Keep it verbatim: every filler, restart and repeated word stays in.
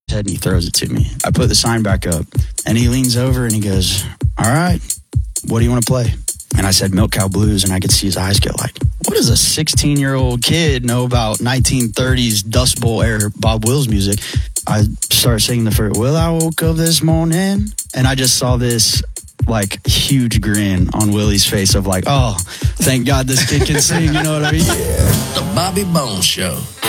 head and he throws it to me. I put the sign back up and he leans over and he goes, all right, what do you want to play? And I said, Milk Cow Blues, and I could see his eyes get like, what does a sixteen-year-old kid know about nineteen thirties Dust Bowl era Bob Wills music? I started singing the first, well, I woke up this morning, and I just saw this, like, huge grin on Willie's face of like, oh, thank God this kid can sing, you know what I mean? Yeah. The Bobby Bones Show.